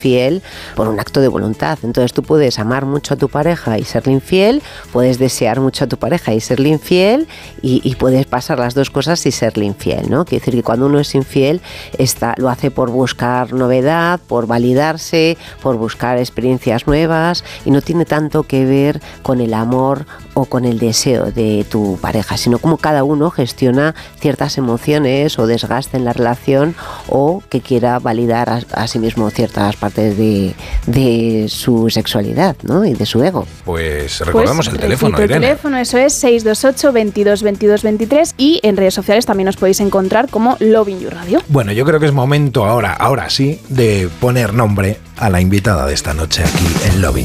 fiel por un acto de voluntad. Entonces tú puedes amar mucho a tu pareja y serle infiel, puedes desear mucho a tu pareja y serle infiel, y puedes pasar las dos cosas y serle infiel, ¿no? Quiere decir que cuando uno es infiel, lo hace por buscar novedad, por validarse, por buscar experiencias nuevas, y no tiene tanto que ver con el amor o con el deseo de tu pareja, sino como cada uno gestiona ciertas emociones o desgaste en la relación, o que quiera validar a sí mismo ciertas partes de su sexualidad, ¿no? Y de su ego. Pues recordamos el teléfono, Irene. El teléfono, eso es 628 22 22 23, y en redes sociales también os podéis encontrar como Lovin You Radio. Bueno, yo creo que es momento ahora sí, de poner nombre a la invitada de esta noche aquí en Lovin